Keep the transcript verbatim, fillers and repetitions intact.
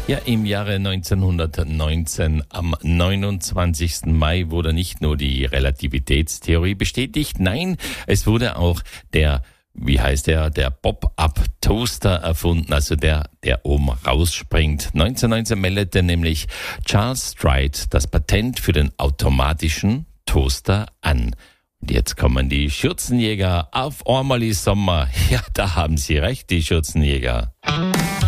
Ja, im Jahre neunzehnhundertneunzehn, am neunundzwanzigsten Mai, wurde nicht nur die Relativitätstheorie bestätigt, nein, es wurde auch der, wie heißt der, der Pop-Up-Toaster erfunden, also der, der oben rausspringt. neunzehnhundertneunzehn meldete nämlich Charles Stride das Patent für den automatischen Toaster an. Und jetzt kommen die Schürzenjäger auf einmal im Sommer. Ja, da haben Sie recht, die Schürzenjäger.